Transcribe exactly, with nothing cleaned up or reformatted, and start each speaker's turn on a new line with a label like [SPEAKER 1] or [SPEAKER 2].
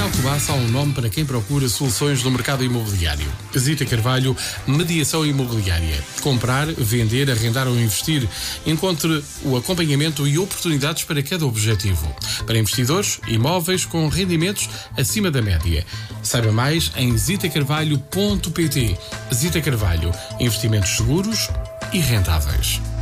[SPEAKER 1] Alcobaça há um nome para quem procura soluções no mercado imobiliário. Zita Carvalho, Mediação Imobiliária. Comprar, vender, arrendar ou investir. Encontre o acompanhamento e oportunidades para cada objetivo. Para investidores, imóveis com rendimentos acima da média. Saiba mais em zita carvalho ponto pt. Zita Carvalho, investimentos seguros e rentáveis.